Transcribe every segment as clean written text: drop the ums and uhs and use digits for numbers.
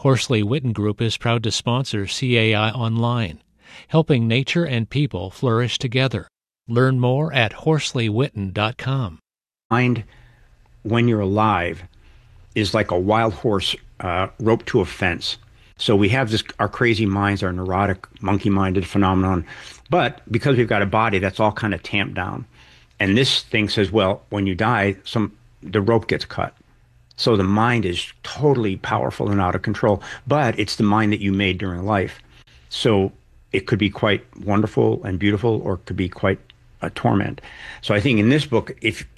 Horsley Witten Group is proud to sponsor CAI Online, helping nature and people flourish together. Learn more at HorsleyWitten.com. Mind, when you're alive, is like a wild horse roped to a fence. So we have this, our crazy minds, our neurotic, monkey-minded phenomenon. But because we've got a body, that's all kind of tamped down. And this thing says, well, when you die, the rope gets cut. So the mind is totally powerful and out of control. But it's the mind that you made during life. So it could be quite wonderful and beautiful, or it could be quite a torment. So I think in this book, if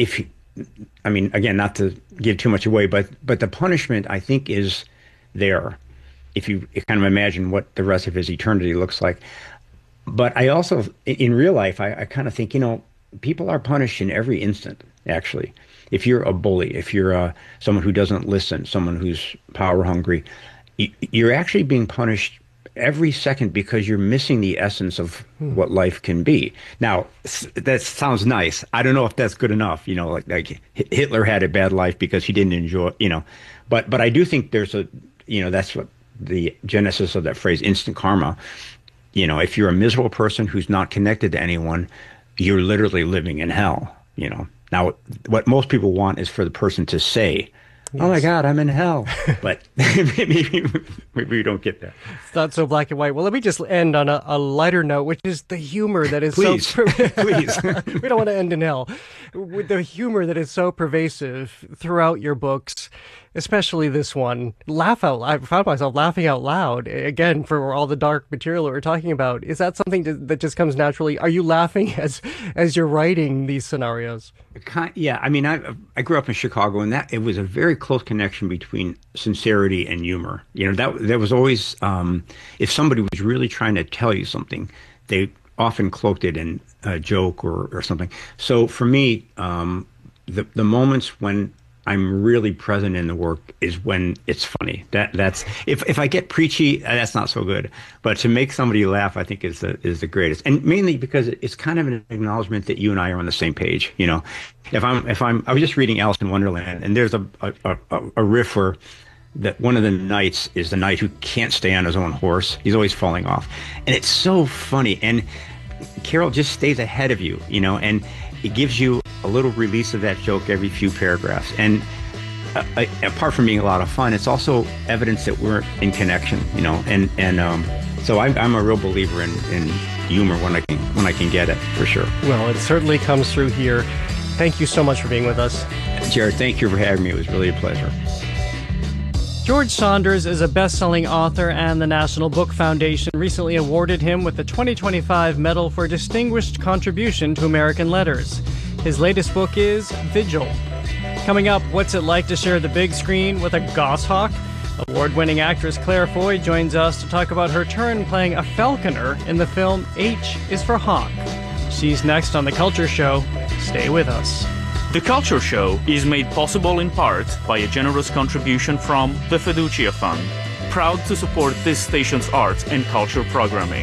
I mean, again, not to give too much away, but the punishment, I think, is there, if you kind of imagine what the rest of his eternity looks like. But I also, in real life, I kind of think, people are punished in every instant, actually. If you're a bully, if you're someone who doesn't listen, someone who's power hungry, you're actually being punished every second because you're missing the essence of what life can be. Now, that sounds nice. I don't know if that's good enough. Like Hitler had a bad life because he didn't enjoy, but I do think there's that's what the genesis of that phrase, instant karma. If you're a miserable person who's not connected to anyone, you're literally living in hell. Now, what most people want is for the person to say, yes, "Oh my God, I'm in hell," but maybe we don't get there. It's not so black and white. Well, let me just end on a lighter note, which is the humor that is please. We don't want to end in hell. With the humor that is so pervasive throughout your books, especially this one. I found myself laughing out loud, again, for all the dark material that we're talking about. Is that something that just comes naturally? Are you laughing as you're writing these scenarios? Yeah, I mean, I grew up in Chicago, and it was a very close connection between sincerity and humor. That was always, if somebody was really trying to tell you something, they often cloaked it in a joke or something. So for me, the moments when I'm really present in the work is when it's funny. That's if I get preachy, that's not so good. But to make somebody laugh, I think is the greatest, and mainly because it's kind of an acknowledgement that you and I are on the same page. If I was just reading Alice in Wonderland, and there's a riff where that one of the knights is the knight who can't stay on his own horse. He's always falling off, and it's so funny. And Carol just stays ahead of you, and it gives you a little release of that joke every few paragraphs. And apart from being a lot of fun, it's also evidence that we're in connection, so I'm a real believer in humor when I can get it, for sure. Well, it certainly comes through here. Thank you so much for being with us. Jared, thank you for having me. It was really a pleasure. George Saunders is a best-selling author, and the National Book Foundation recently awarded him with the 2025 Medal for Distinguished Contribution to American Letters. His latest book is Vigil. Coming up, what's it like to share the big screen with a goshawk? Award-winning actress Claire Foy joins us to talk about her turn playing a falconer in the film H is for Hawk. She's next on The Culture Show. Stay with us. The Culture Show is made possible in part by a generous contribution from the Fiducia Fund, proud to support this station's arts and culture programming.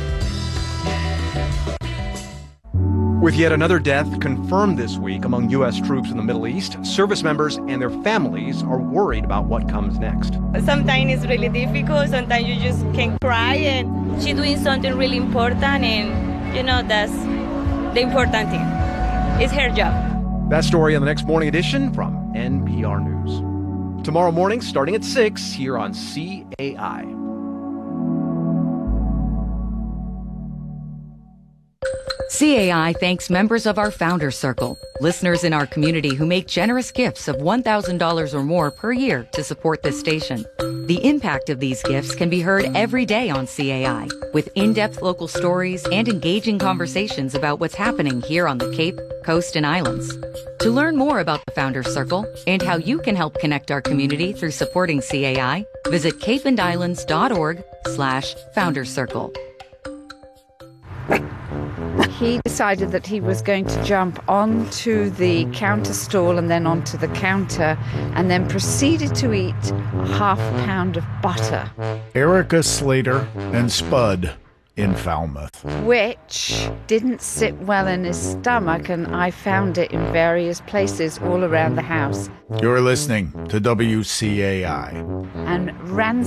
With yet another death confirmed this week among U.S. troops in the Middle East, service members and their families are worried about what comes next. Sometimes it's really difficult. Sometimes you just can cry, and she's doing something really important, and that's the important thing. It's her job. That story on the next morning edition from NPR News. Tomorrow morning, starting at 6, here on CAI. CAI thanks members of our Founders Circle, listeners in our community who make generous gifts of $1,000 or more per year to support this station. The impact of these gifts can be heard every day on CAI, with in-depth local stories and engaging conversations about what's happening here on the Cape, Coast, and Islands. To learn more about the Founders Circle and how you can help connect our community through supporting CAI, visit capeandislands.org/Founders Circle. He decided that he was going to jump onto the counter stool and then onto the counter, and then proceeded to eat a half pound of butter. Erica Slater and Spud in Falmouth, which didn't sit well in his stomach, and I found it in various places all around the house. You're listening to WCAI. And rancid